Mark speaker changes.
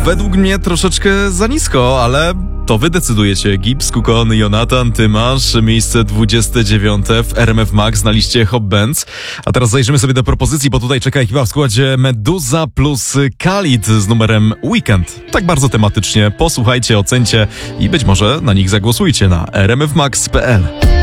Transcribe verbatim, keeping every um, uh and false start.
Speaker 1: według mnie troszeczkę za nisko, ale to wy decydujecie. Gibbs, Kukon, Jonathan, ty masz miejsce dwudzieste dziewiąte w R M F Max na liście Hot Bands. A teraz zajrzymy sobie do propozycji, bo tutaj czeka ekipa w składzie Meduza plus Khalid z numerem Weekend. Tak bardzo tematycznie. Posłuchajcie, ocencie i być może na nich zagłosujcie na r m f max kropka p l.